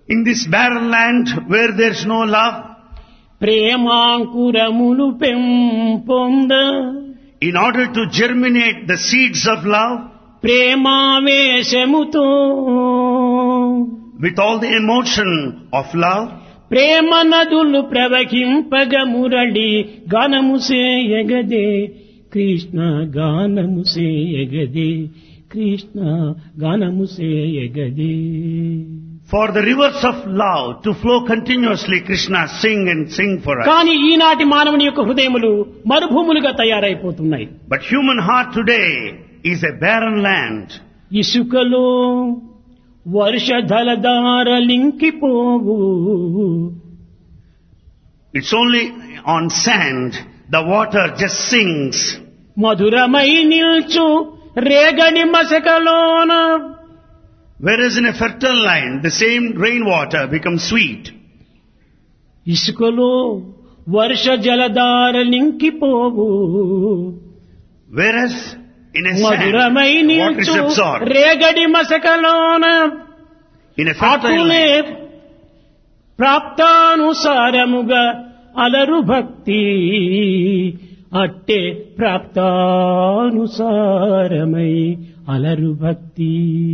In this barren land where there's no love, ప్రేమాంకురములు పెంపొంద in order to germinate the seeds of love, ప్రేమావేశముతో with all the emotion of love, ప్రేమ నదులు ప్రవహింపగ మురళి గానము సేయగదే కృష్ణ గానము సేయగదే కృష్ణ గానము సేయగదే. for the rivers of love to flow continuously, Krishna, sing and sing for us. కానీ ఈనాటి మానవుని యొక్క హృదయములు మరుభూములుగా తయారైపోతున్నాయి. But human heart today is a barren land. ఇసుకలో వర్షధలధారలింకిపోవు It's only on sand, the water just sings. మధురమై నిల్చు రేగడి మసకలోన Whereas in a fertile land, the same rainwater becomes sweet. ఇసుకలో వర్ష జలధారలింకిపోవు Whereas in a sand, మధురమై water is నిల్చు absorbed. రేగడి మసకలోన In a fertile అటులే land, ప్రాప్తానుసారముగా అలరు భక్తి అట్టే ప్రాప్తానుసారమై అలరు భక్తి.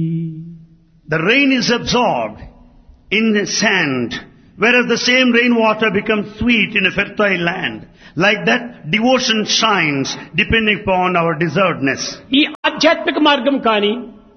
the rain is absorbed in the sand, whereas the same rainwater becomes sweet in a fertile land. Like that, devotion shines depending upon our deservedness. ఈ ఆధ్యాత్మిక మార్గం కానీ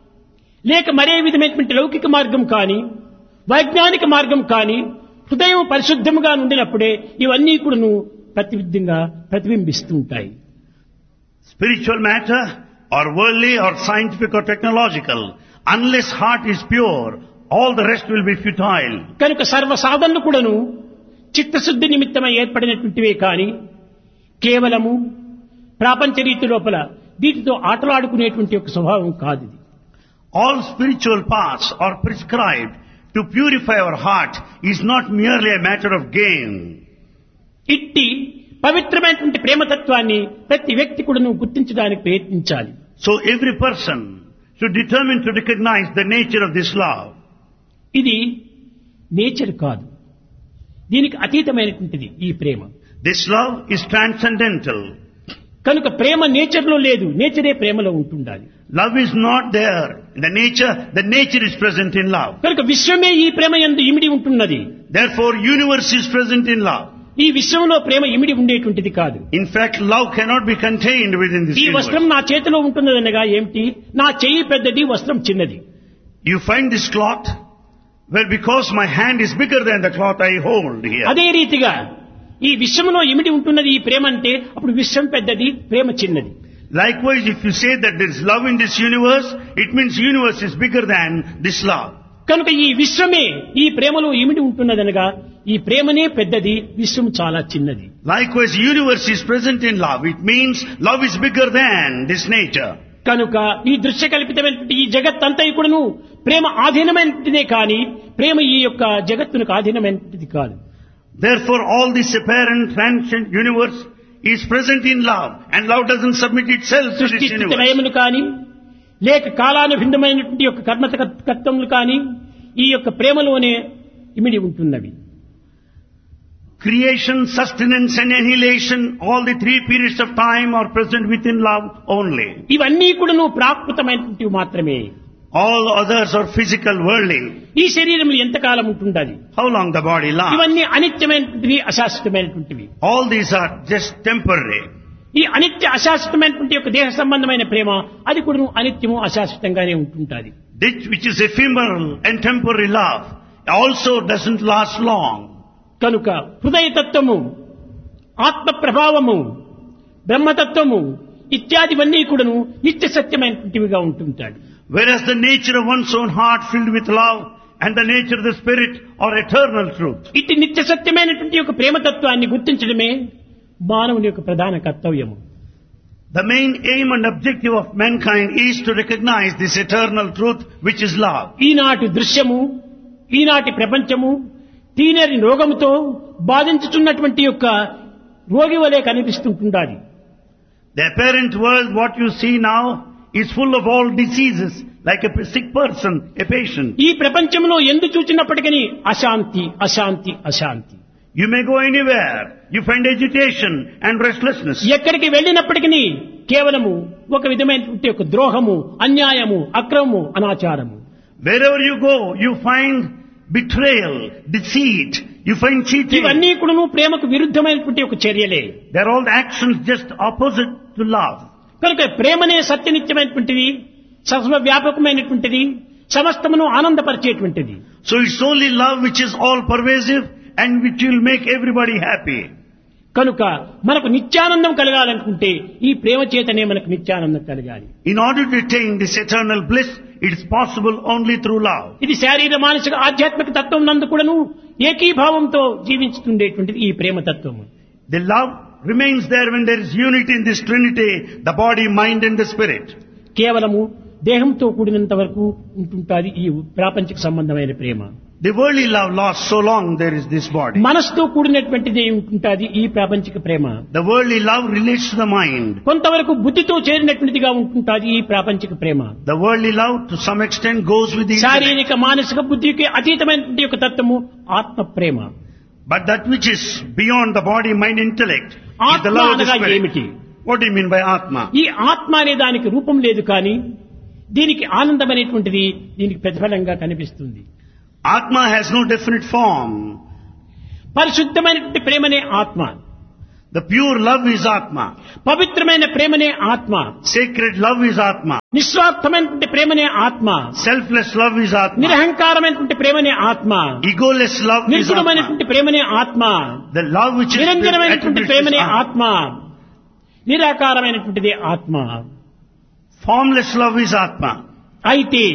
లేక మరే విధమైనటువంటి లౌకిక మార్గం కానీ వైజ్ఞానిక మార్గం కానీ హృదయం పరిశుద్ధముగా ఉండినప్పుడే ఇవన్నీ కూడాను ప్రతిబింబిస్తూ ఉంటాయి. Spiritual matter, or worldly, or scientific, or technological, unless heart is pure, all the rest will be futile. కనుక సర్వ సాధనలు కూడాను చిత్తశుద్ధి నిమిత్తమై ఏర్పడినటువంటివే కానీ కేవలము ప్రాపంచ రీతి లోపల వీటితో ఆటలాడుకునేటువంటి ఒక స్వభావం కాదు ఇది. All spiritual paths are prescribed to purify our heart is not merely a matter of gain. ఇట్టి పవిత్రమైనటువంటి ప్రేమతత్వాన్ని ప్రతి వ్యక్తి కూడాను గుర్తించడానికి ప్రయత్నించాలి. So every person should determine to recognize the nature of this love. ఇది నేచర్ కాదు, దీనికి అతీతమైనటువంటిది ఈ ప్రేమ. This love is transcendental. కనుక ప్రేమ నేచర్ లో లేదు, నేచరే ప్రేమలో ఉంటుండాలి. Love is not there in the nature is present in love. కనుక విశ్వమే ఈ ప్రేమ యందు ఇమిడి ఉంటున్నది. Therefore, universe is present in love. ఈ విశ్వంలో ప్రేమ ఇమిడి ఉండేటువంటిది కాదు. In fact, love cannot be contained within this ఈ వస్త్రం universe. నా చేతిలో ఉంటున్నదనగా ఏమిటి, నా చెయ్యి పెద్దది, వస్త్రం చిన్నది. You find this cloth, well, because my hand is bigger than the cloth I hold here. అదే రీతిగా ఈ విశ్వంలో ఇమిడి ఉంటున్నది ఈ ప్రేమ అంటే అప్పుడు విశ్వం పెద్దది, ప్రేమ చిన్నది. Likewise, if you say that there is love in this universe, it means universe is bigger than this love. కనుక ఈ విశ్వమే ఈ ప్రేమలో ఇమిడి ఉంటున్నదనగా ఈ ప్రేమనే పెద్దది, విశ్వం చాలా చిన్నది. Likewise, universe is present in love. It means love is bigger than this nature. కనుక ఈ దృశ్య కల్పితమైనటువంటి ఈ జగత్తంతా కూడాను ప్రేమ ఆధీనమైనదే కానీ ప్రేమ ఈ యొక్క జగత్తునకు ఆధీనమైనది కాదు. Therefore, all this apparent transient universe is present in love, and love doesn't submit itself to సృష్టి this స్థితి universe. లయములు కానీ లేక కాలానుభిన్నమైనటువంటి యొక్క కర్మతత్వములు కానీ ఈ యొక్క ప్రేమలోనే ఇమిడి ఉంటున్నవి. Creation, sustenance and annihilation, all the three periods of time are present within love only. ఇవన్నీ కూడాను ప్రాకృతమైనటువంటివి మాత్రమే. All others are physical, worldly. ఈ శరీరములు ఎంతకాలం ఉంటుండాలి? How long the body lasts? ఇవన్నీ అనిత్యమైనటువంటివి, అశాశ్వతమైనటువంటివి. All these are just temporary. ఈ అనిత్య అశాశ్వతమైనటువంటి యొక్క దేహ సంబంధమైన ప్రేమ అది కూడా అనిత్యము అశాశ్వతంగానే ఉంటుంటుంది. This which is ephemeral and temporary love also doesn't last long. కనుక హృదయతత్వము, ఆత్మ ప్రభావము, బ్రహ్మతత్వము ఇత్యాదివన్నీ కూడాను నిత్య సత్యమైనటువంటివిగా ఉంటుంటాడు. Whereas the nature of one's own heart filled with love and the nature of the spirit are eternal truth. ఇట్టి నిత్య సత్యమైనటువంటి యొక్క ప్రేమతత్వాన్ని గుర్తించడమే మానవుని యొక్క ప్రధాన కర్తవ్యము. The main aim and objective of mankind is to recognize this eternal truth which is love. ఈనాటి దృశ్యము, ఈనాటి ప్రపంచము తీనరి రోగముతో బాధించుతున్నటువంటి యొక్క రోగి వలె కనిపిస్తుంటుండాలి. The apparent world, what you see now, is full of all diseases like a sick person, a patient. ఈ ప్రపంచంలో ఎందు చూచినప్పటికీ అశాంతి అశాంతి అశాంతి. You may go anywhere, you find agitation and restlessness. ఎక్కడికి వెళ్ళినప్పటికీ కేవలము ఒక విధమైనటువంటి ఒక ద్రోహము, అన్యాయము, అక్రమము, అనాచారము. Wherever you go, you find betrayal, deceit, you find cheating. ఇవన్నీ కూడా ప్రేమకు విరుద్ధమైనటువంటి ఒక చర్యలే. They are all actions just opposite to love. కనుక ప్రేమనే సత్యనిత్యమైనటువంటిది, సర్వవ్యాపకమైనటువంటిది, సమస్తమును ఆనందపరిచేటువంటిది. So it's only love which is all pervasive and which will make everybody happy. కనుక మనకు నిత్యానందం కలగాలనుకుంటే ఈ ప్రేమ చేతనే మనకు నిత్యానందం కలగాలి. In order to attain this eternal bliss, it is possible only through love. ఇది శారీర మానసిక ఆధ్యాత్మిక తత్వం నందు కూడాను ఏకీభావంతో జీవించుతుండేటువంటిది ఈ ప్రేమ తత్వము. The love remains there when there is unity in this trinity, the body, mind and the spirit. కేవలము దేహంతో కూడినంత వరకు ఉంటుంటాది ఈ ప్రాపంచిక సంబంధమైన ప్రేమ. The worldly love lasts so long there is this body. మనసుతో కూడినటువంటిది ఉంటుంటాది ఈ ప్రాపంచిక ప్రేమ. The worldly love relates to the mind. కొంతవరకు బుద్ధితో చేరినటువంటిదిగా ఉంటుంటాది ఈ ప్రాపంచిక ప్రేమ. The worldly love to some extent goes with the intellect. శారీరక మానసిక బుద్ధికి అతీతమైనటువంటి ఒక తత్వము ఆత్మ ప్రేమ. But that which is beyond the body, mind, intellect is the ఆత్మ love of the అనగా spirit. ఏమిటి? What do you mean by Atma? ఈ ఆత్మ అనే దానికి రూపం లేదు కానీ దీనికి ఆనందం అనేటువంటిది దీనికి ప్రతిఫలంగా కనిపిస్తుంది. Atma has no definite form. పరిశుద్ధమైనటువంటి ప్రేమనే ఆత్మ. The pure love is Atma. పవిత్రమైన ప్రేమనే ఆత్మ. Sacred love is Atma. నిస్వార్థమైనటువంటి ప్రేమనే ఆత్మ. Selfless love is Atma. నిరహంకారమైనటువంటి ప్రేమనే ఆత్మ. Egoless love is Atma. నిర్గుణమైనటువంటి ప్రేమనే ఆత్మ. The love which is నిరంజనమైనటువంటి ప్రేమనే attributes is ఆత్మ. నిరాకారమైనటువంటిది ఆత్మ. Formless love is Atma. అయితే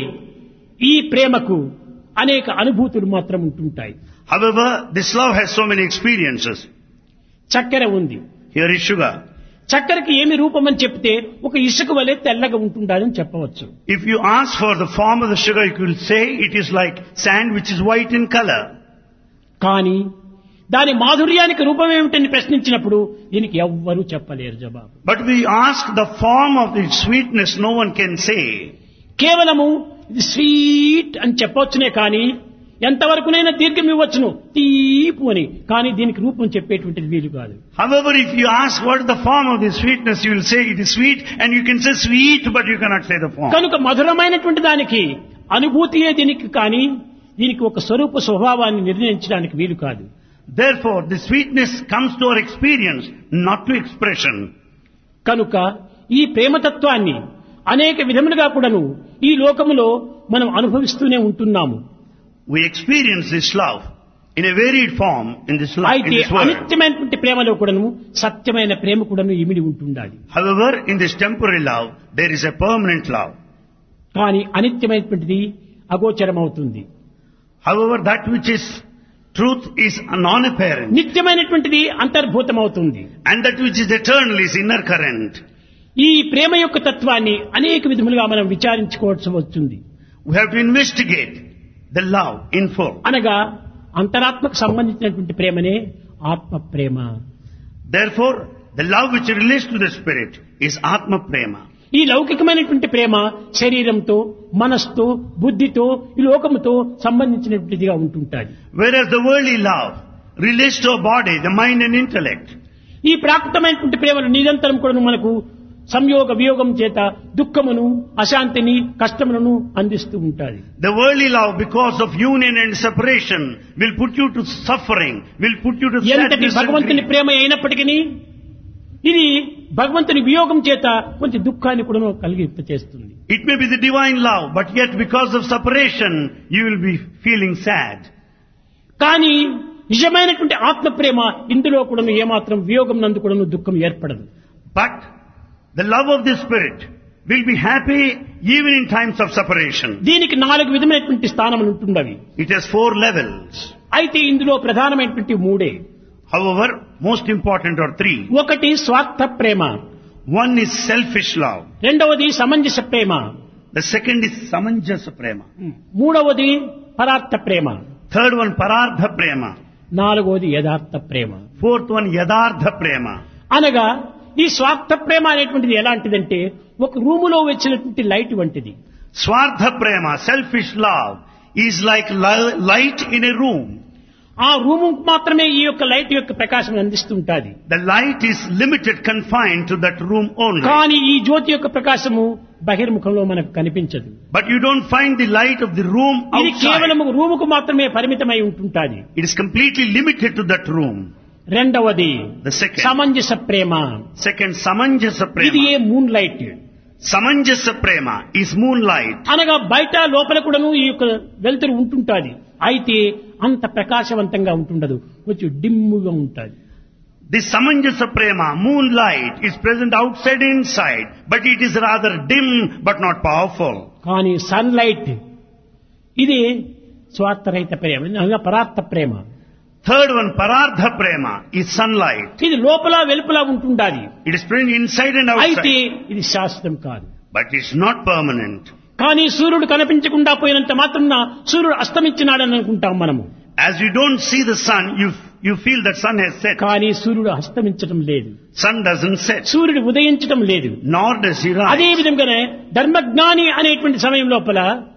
ఈ ప్రేమకు అనేక అనుభూతులు మాత్రం ఉంటుంటాయి. However, this love has so many experiences. చక్కెర ఉంది. Here is sugar. చక్కెరకి ఏమి రూపం అని చెప్తే ఒక ఇసుక వలె తెల్లగా ఉంటుందని చెప్పవచ్చు. If you ask for the form of the sugar, you could say it is like sand which is white in color. కానీ దాని మాధుర్యానికి రూపం ఏమిటని ప్రశ్నించినప్పుడు దీనికి ఎవ్వరూ చెప్పలేరు జవాబు. But we ask the form of the sweetness, no one can say. కేవలము ఇది స్వీట్ అని చెప్పవచ్చునే కానీ ఎంతవరకునైనా దీర్ఘం ఇవ్వచ్చును తీపు అని, కానీ దీనికి రూపం చెప్పేటువంటిది వీలు కాదు. However, if you ask what is the form of the sweetness, you will say it is sweet, and you can say sweet, but you cannot say the form. కనుక మధురమైనటువంటి దానికి అనుభూతియే దీనికి కానీ దీనికి ఒక స్వరూప స్వభావాన్ని నిర్ణయించడానికి వీలు కాదు. Therefore, the sweetness comes to our experience, not to expression. కనుక ఈ ప్రేమతత్వాన్ని అనేక విధములుగా కూడాను ఈ లోకములో మనం అనుభవిస్తూనే ఉంటున్నాము. We experience this love in a varied form in this life, in అయితే this world. అనిత్యమైనటువంటి ప్రేమలో కూడాను సత్యమైన ప్రేమ కూడాను ఇమిడి ఉంటుండాలి. However, in this temporary love, there is a permanent love. కానీ అనిత్యమైనటువంటిది అగోచరమవుతుంది. However, that which is truth is non-apparent. నిత్యమైనటువంటిది అంతర్భూతమవుతుంది. And that which is eternal is inner current. ఈ ప్రేమ యొక్క తత్వాన్ని అనేక విధములుగా మనం విచారించుకోవాల్సి వస్తుంది. We have to investigate the love in full. అనగా అంతరాత్మకు సంబంధించినటువంటి ప్రేమనే ఆత్మ ప్రేమ. Therefore, the love which relates to the spirit is Atma Prema. ఈ లౌకికమైనటువంటి ప్రేమ శరీరంతో, మనస్సుతో, బుద్ధితో, ఈ లోకముతో సంబంధించినటువంటిదిగా ఉంటుంటాది. Whereas the worldly love relates to our body, the mind and intellect. ఈ ప్రాకృతమైనటువంటి ప్రేమను నిరంతరం కూడా మనకు సంయోగ వియోగం చేత దుఃఖమును, అశాంతిని, కష్టములను అందిస్తూ ఉంటాది. The worldly love, because of union and separation, will put you to suffering, will put you to ఎంతటి sadness and భగవంతుని grief. ప్రేమ అయినప్పటికీ ఇది భగవంతుని వియోగం చేత కొంచెం దుఃఖాన్ని కూడా కలిగింపచేస్తుంది. It may be the divine love, but yet because of separation, you will be feeling sad. కానీ నిజమైనటువంటి ఆత్మ ప్రేమ ఇందులో కూడా ఏమాత్రం వియోగం నందు కూడా దుఃఖం ఏర్పడదు. But the love of the spirit will be happy even in times of separation. దీనికి 4 విధమైనటువంటి స్థానములు ఉంటున్నవి. It has 4 levels. అయితే ఇందులో ప్రధానమైనటువంటి 3. However, most important are 3. ఒకటి స్వార్థ ప్రేమ, One is selfish love. రెండవది సమంజస ప్రేమ, The second is samanjasa prema. మూడవది పరార్థ ప్రేమ, Third one parardha prema. నాలుగవది యథార్థ ప్రేమ. Fourth one yadardha prema. అనగా ఈ స్వార్థ ప్రేమ అనేటువంటిది ఎలాంటిదంటే ఒక రూములో వచ్చినటువంటి లైట్ వంటిది. Swartha prema, selfish love, is like light in a room. ఆ రూము మాత్రమే ఈ యొక్క లైట్ యొక్క ప్రకాశం అందిస్తుంటాది. The light is limited, confined to that room only. కానీ ఈ జ్యోతి యొక్క ప్రకాశము బహిర్ముఖంలో మనకు కనిపించదు. But you don't find the light of the room ఇది outside. కేవలం రూముకు మాత్రమే పరిమితమై ఉంటుంటాది. It is completely limited to that room. రెండవది The second. సమంజస Prema. Second, samanjasa ఇది prema. A moon light. Samanjasa prema is moonlight. అనగా బయట లోపల కూడాను ఈ యొక్క వెలుతురు ఉంటుంటాది. అయితే అంత ప్రకాశవంతంగా ఉంటుండదు, కొంచెం డిమ్ముగా ఉంటుంది. This samanjasa prema, moonlight, is present outside and inside, but it is rather dim but not powerful. కానీ సన్ లైట్ ఇది స్వార్థరహిత ప్రేమ, అనగా పరార్థ ప్రేమ. Third one, parardha prema, is sunlight. ఇది లోపల వెలుపల ఉంటుండాలి. It is present inside and అయితే outside, ఇది శాశ్వతం కాదు. but it's not permanent. కానీ సూర్యుడు కనిపించకుండా పోయినంత మాత్రాన సూర్యుడు అస్తమించినాడని అనుకుంటాం మనము. As you don't see the sun, you feel that sun has set. కానీ సూర్యుడు అస్తమించడం లేదు, Sun doesn't set, సూర్యుడు ఉదయించడం లేదు. nor does he అదే rise. విధంగానే ధర్మజ్ఞాని అనేటువంటి సమయం లోపల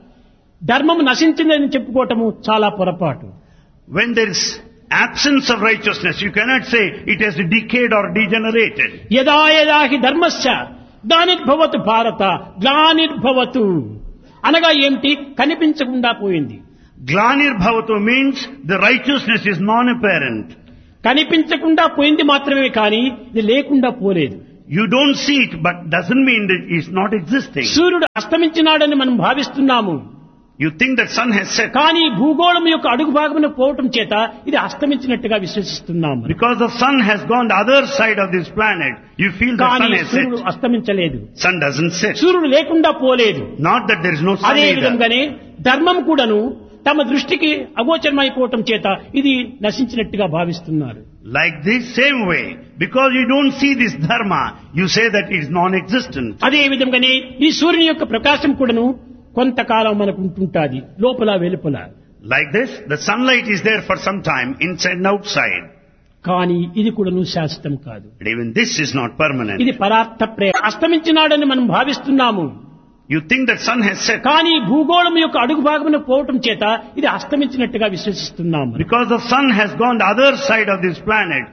ధర్మం నశించిందని చెప్పుకోవటము చాలా పొరపాటు. When there is absence of righteousness, you cannot say it has decayed or degenerated. యదా యదా హి ధర్మస్య గ్లానిర్భవతు భారత గ్లానిర్భవతు అనగా ఏమిటి? కనిపించకుండా పోయింది. Glanir bhavatu means the righteousness is non-apparent. కనిపించకుండా పోయింది మాత్రమే కానీ ఇది లేకుండా పోలేదు. You don't see it, but doesn't mean that it's not existing. సూర్యుడు అస్తమించినాడని మనం భావిస్తున్నాము. You think that sun has set. కానీ భూగోళం యొక్క అడుగు భాగమున పోవటం చేత ఇది అస్తమించినట్టుగా విశ్వసిస్తున్నాము. Because the sun has gone the other side of this planet, you feel the కానీ sun has సూర్యుడు set. అస్తమించలేదు, Sun doesn't set. సూర్యుడు లేకుండా పోలేదు. Not that there is no sun అదే either. విధంగానే ధర్మం కూడాను తమ దృష్టికి అగోచరమైపోవటం చేత ఇది నశించినట్టుగా భావిస్తున్నారు. Like this same way, because you don't see this dharma, you say that it is non-existent. అదే విధంగానే ఈ సూర్యుని యొక్క ప్రకాశం కూడాను కొంతకాలం మనకు ఉంటుంటాది, లోపల వెలుపల. Like this, the sunlight is there for some time, inside and outside. కానీ ఇది కూడాను శాశ్వతం కాదు. But even this is not permanent. ఇది పరార్థ ప్రేమ. అస్తమించినాడని మనం భావిస్తున్నాము. You think that sun has set. కానీ భూగోళం యొక్క అడుగు భాగమున పోవటం చేత ఇది అస్తమించినట్టుగా విశ్వసిస్తున్నాము. Because the sun has gone the other side of this planet,